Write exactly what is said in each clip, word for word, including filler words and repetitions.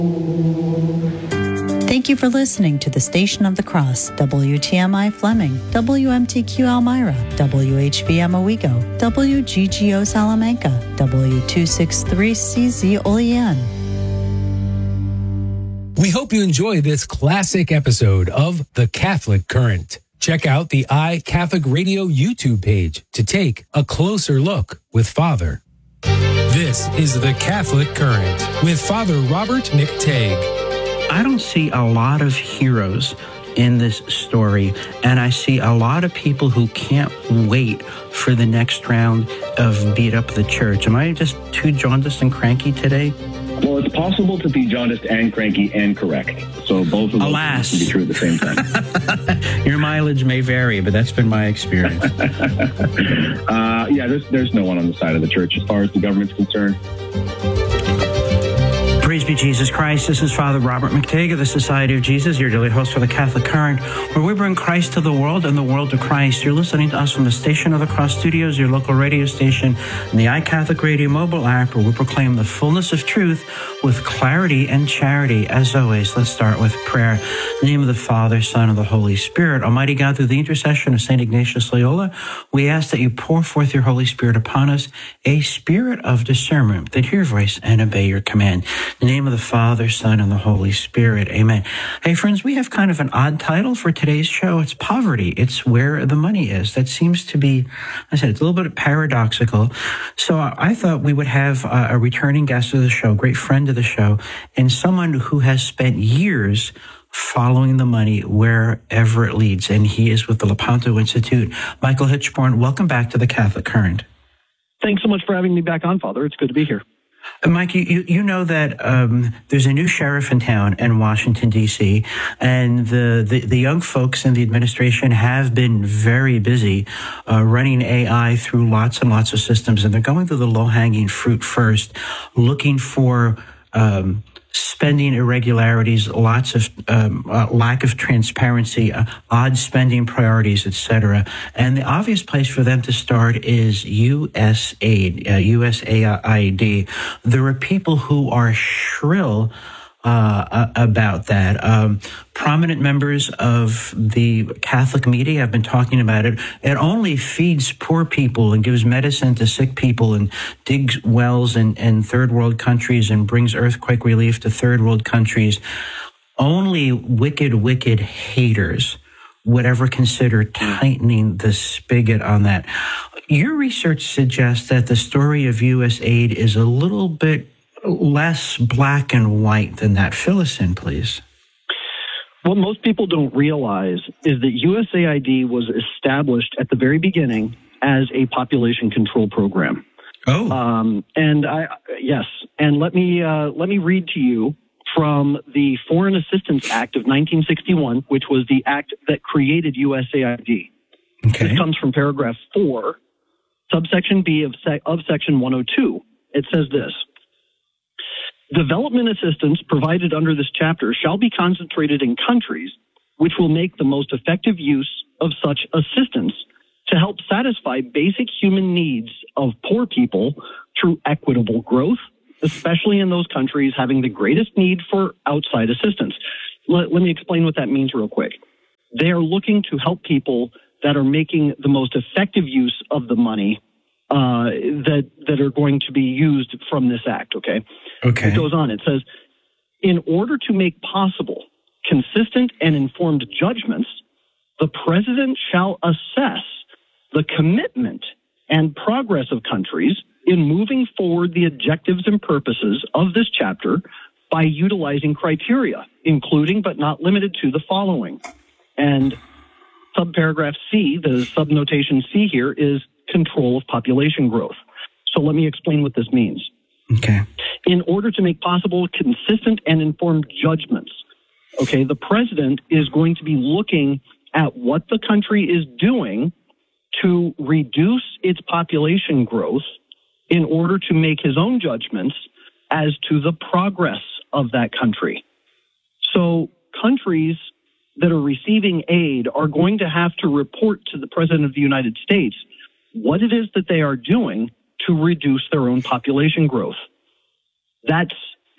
Thank you for listening to the Station of the Cross, W T M I Fleming, W M T Q Elmira, W H B M Owego, W G G O Salamanca, W two sixty-three C Z Olean. We hope you enjoy this classic episode of The Catholic Current. Check out the iCatholic Radio YouTube page to take a closer look with Father. This is The Catholic Current with Father Robert McTague. I don't see a lot of heroes in this story, and I see a lot of people who can't wait for the next round of Beat Up the Church. Am I just too jaundiced and cranky today? Well, it's possible to be jaundiced and cranky and correct. So both of those Alas. can be true at the same time. Your mileage may vary, but that's been my experience. uh, yeah, there's, there's no one on the side of the church as far as the government's concerned. Praise be Jesus Christ. This is Father Robert McTague of the Society of Jesus, your daily host for the Catholic Current, where we bring Christ to the world and the world to Christ. You're listening to us from the Station of the Cross Studios, your local radio station, and the iCatholic Radio mobile app, where we proclaim the fullness of truth with clarity and charity. As always, let's start with prayer. In the name of the Father, Son, and the Holy Spirit. Almighty God, through the intercession of Saint Ignatius Loyola, we ask that you pour forth your Holy Spirit upon us, a spirit of discernment, that hear your voice and obey your command. In the name of the Father, Son, and the Holy Spirit. Amen. Hey, friends, we have kind of an odd title for today's show. It's Poverty. It's Where the Money Is. That seems to be, I said, it's a little bit paradoxical. So I thought we would have a returning guest of the show, great friend of the show, and someone who has spent years following the money wherever it leads. And he is with the Lepanto Institute. Michael Hitchborn, welcome back to the Catholic Current. Thanks so much for having me back on, Father. It's good to be here. Mike, you, you know that um, there's a new sheriff in town in Washington, D C, and the, the, the young folks in the administration have been very busy uh, running A I through lots and lots of systems, and they're going through the low-hanging fruit first, looking for um, spending irregularities, lots of um, uh, lack of transparency, uh, odd spending priorities, et cetera. And the obvious place for them to start is U S aid, uh, U S A I D. There are people who are shrill uh, about that. Um, prominent members of the Catholic media have been talking about it. It only feeds poor people and gives medicine to sick people and digs wells in, in third world countries and brings earthquake relief to third world countries. Only wicked, wicked haters would ever consider tightening the spigot on that. Your research suggests that the story of U S aid is a little bit less black and white than that. Fill us in, please. What most people don't realize is that U S A I D was established at the very beginning as a population control program. Oh, um, and I yes, and let me uh, let me read to you from the Foreign Assistance Act of nineteen sixty-one, which was the act that created U S A I D. Okay. This comes from paragraph four, subsection B of sec- of section one oh two. It says this. Development assistance provided under this chapter shall be concentrated in countries which will make the most effective use of such assistance to help satisfy basic human needs of poor people through equitable growth, especially in those countries having the greatest need for outside assistance. Let, let me explain what that means real quick. They are looking to help people that are making the most effective use of the money Uh, that that are going to be used from this act, okay? Okay. It goes on. It says, in order to make possible consistent and informed judgments, the president shall assess the commitment and progress of countries in moving forward the objectives and purposes of this chapter by utilizing criteria, including but not limited to the following. And subparagraph C, the subnotation C here, is control of population growth. So let me explain what this means. Okay. In order to make possible consistent and informed judgments, okay, the president is going to be looking at what the country is doing to reduce its population growth in order to make his own judgments as to the progress of that country. So countries that are receiving aid are going to have to report to the President of the United States what it is that they are doing to reduce their own population growth. That's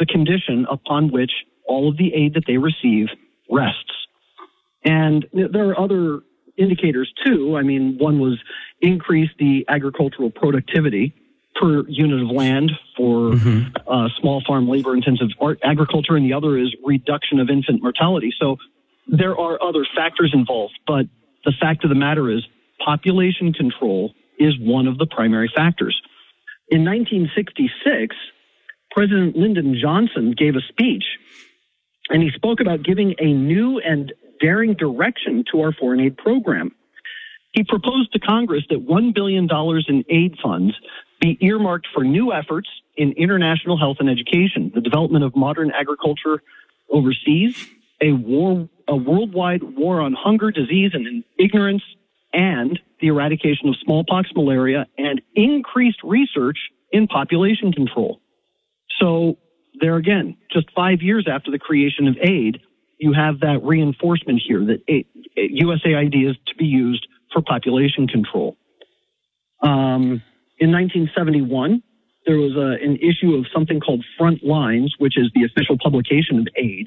the condition upon which all of the aid that they receive rests. And there are other indicators too. I mean, one was increase the agricultural productivity per unit of land for mm-hmm. uh, small farm labor intensive agriculture, and the other is reduction of infant mortality. So there are other factors involved, but the fact of the matter is population control is one of the primary factors. In nineteen sixty-six, President Lyndon Johnson gave a speech, and he spoke about giving a new and daring direction to our foreign aid program. He proposed to Congress that one billion dollars in aid funds be earmarked for new efforts in international health and education, the development of modern agriculture overseas, a war, a worldwide war on hunger, disease, and ignorance, and the eradication of smallpox, malaria, and increased research in population control. So there again, just five years after the creation of aid, you have that reinforcement here that U S A I D is to be used for population control. Um, in nineteen seventy-one, there was a, an issue of something called Front Lines, which is the official publication of aid.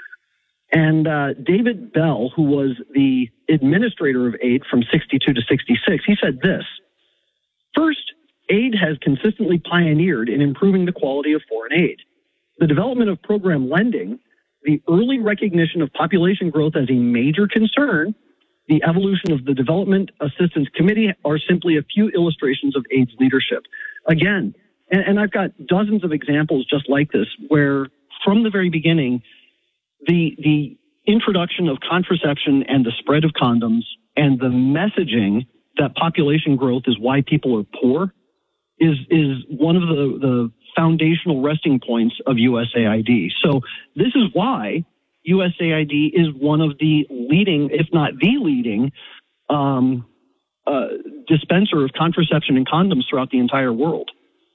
And uh, David Bell, who was the administrator of aid from sixty-two to sixty-six, he said this: first, aid has consistently pioneered in improving the quality of foreign aid. The development of program lending, the early recognition of population growth as a major concern, the evolution of the Development Assistance Committee are simply a few illustrations of aid's leadership. Again, and, and I've got dozens of examples just like this, where from the very beginning, the the introduction of contraception and the spread of condoms and the messaging that population growth is why people are poor is is one of the, the foundational resting points of U S A I D. So this is why U S A I D is one of the leading, if not the leading, um, uh, dispenser of contraception and condoms throughout the entire world.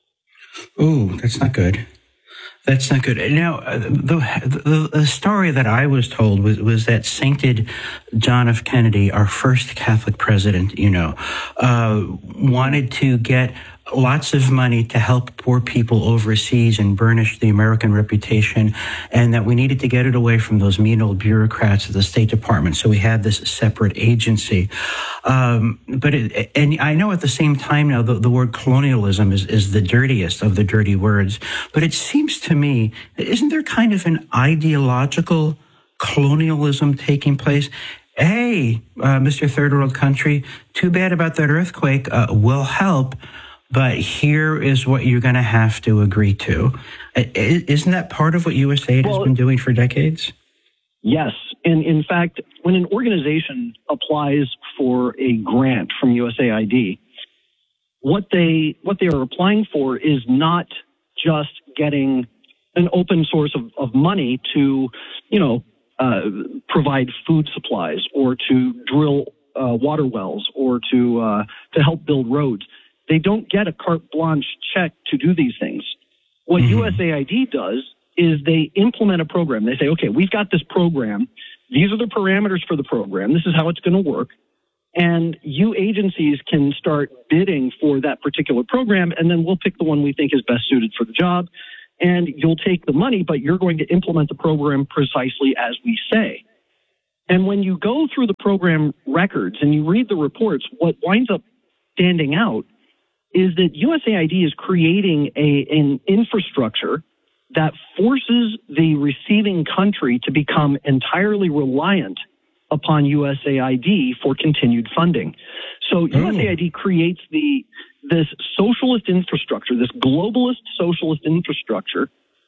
Ooh, that's not good. That's not good. Now, uh, the, the the story that I was told was, was that sainted John F. Kennedy, our first Catholic president, you know, uh, wanted to get lots of money to help poor people overseas and burnish the American reputation, and that we needed to get it away from those mean old bureaucrats at the State Department. So we had this separate agency. Um, but it, and I know at the same time now the, the word colonialism is, is the dirtiest of the dirty words. But it seems to me, isn't there kind of an ideological colonialism taking place? Hey, uh, Mister Third World Country, too bad about that earthquake. Uh, we'll help. But here is what you're going to have to agree to. Isn't that part of what U S A I D well, has been doing for decades? Yes. And in fact, when an organization applies for a grant from U S A I D, what they what they are applying for is not just getting an open source of, of money to, you know, uh, provide food supplies or to drill uh, water wells or to uh, to help build roads. They don't get a carte blanche check to do these things. What mm-hmm. U S A I D does is they implement a program. They say, okay, we've got this program. These are the parameters for the program. This is how it's going to work. And you agencies can start bidding for that particular program, and then we'll pick the one we think is best suited for the job. And you'll take the money, but you're going to implement the program precisely as we say. And when you go through the program records and you read the reports, what winds up standing out is that U S A I D is creating a, an infrastructure that forces the receiving country to become entirely reliant upon U S A I D for continued funding. So mm. U S A I D creates the this socialist infrastructure, this globalist socialist infrastructure,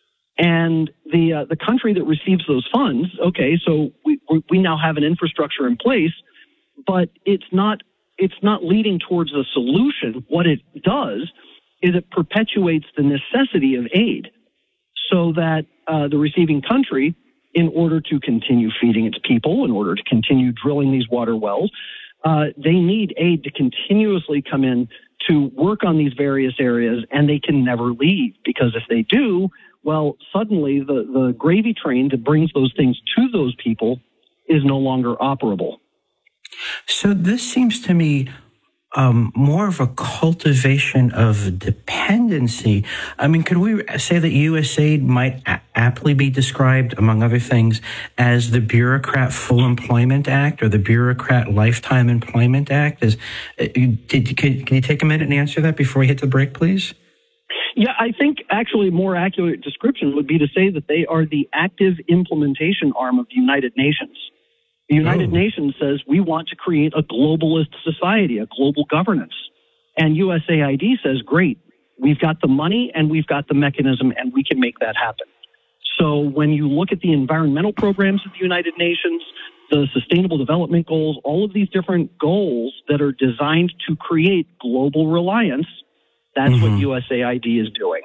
and the uh, the country that receives those funds, okay, so we we now have an infrastructure in place, but it's not It's not leading towards a solution. What it does is it perpetuates the necessity of aid so that uh, the receiving country, in order to continue feeding its people, in order to continue drilling these water wells, uh, they need aid to continuously come in to work on these various areas, and they can never leave, because if they do, well, suddenly the, the gravy train that brings those things to those people is no longer operable. So this seems to me um, more of a cultivation of dependency. I mean, could we say that U S A I D might a- aptly be described, among other things, as the Bureaucrat Full Employment Act or the Bureaucrat Lifetime Employment Act? Is, uh, did, can, can you take a minute and answer that before we hit the break, please? Yeah, I think actually a more accurate description would be to say that they are the active implementation arm of the United Nations. The United oh. Nations says we want to create a globalist society, a global governance. And U S A I D says, great, we've got the money and we've got the mechanism and we can make that happen. So when you look at the environmental programs of the United Nations, the Sustainable Development Goals, all of these different goals that are designed to create global reliance, that's mm-hmm. what U S A I D is doing.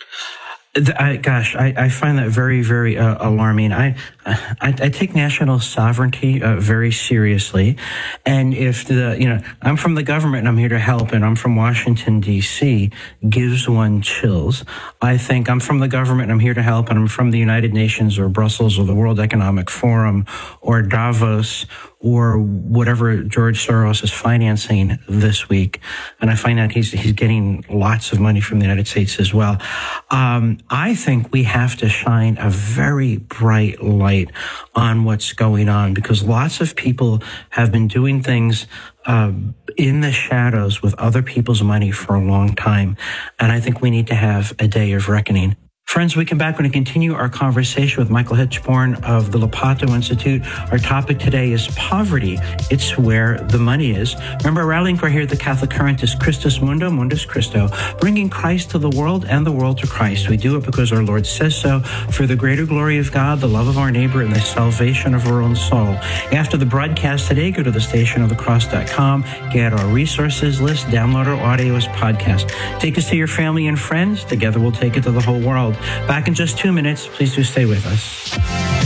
I, gosh, I, I find that very, very uh, alarming. I, I, I take national sovereignty uh, very seriously, and if the, you know, I'm from the government and I'm here to help, and I'm from Washington D C, gives one chills. I think I'm from the government and I'm here to help, and I'm from the United Nations or Brussels or the World Economic Forum or Davos or whatever George Soros is financing this week, and I find out he's he's getting lots of money from the United States as well. Um, I think we have to shine a very bright light on what's going on, because lots of people have been doing things uh, in the shadows with other people's money for a long time, and I think we need to have a day of reckoning. Friends, we come back. We're going to continue our conversation with Michael Hichborn of the Lepato Institute. Our topic today is poverty. It's where the money is. Remember, our rallying cry here at the Catholic Current is Christus Mundo, Mundus Christo, bringing Christ to the world and the world to Christ. We do it because our Lord says so, for the greater glory of God, the love of our neighbor, and the salvation of our own soul. After the broadcast today, go to the station of the cross dot com, get our resources list, download our audio as podcast. Take us to your family and friends. Together we'll take it to the whole world. Back in just two minutes. Please do stay with us.